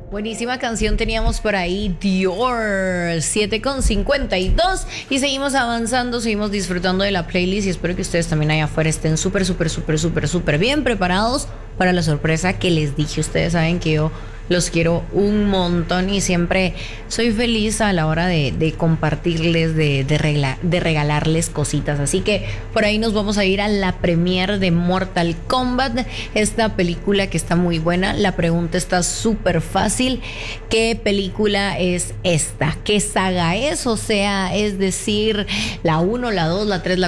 Buenísima canción teníamos por ahí, Dior, 7:52 y seguimos avanzando, seguimos disfrutando de la playlist y espero que ustedes también allá afuera estén súper bien preparados para la sorpresa que les dije. Ustedes saben que yo los quiero un montón y siempre soy feliz a la hora de compartirles, de regalarles cositas. Así que por ahí nos vamos a ir a la premiere de Mortal Kombat, esta película que está muy buena. La pregunta está súper fácil. ¿Qué película es esta? ¿Qué saga es? O sea, es decir, la 1, la 2, la 3, la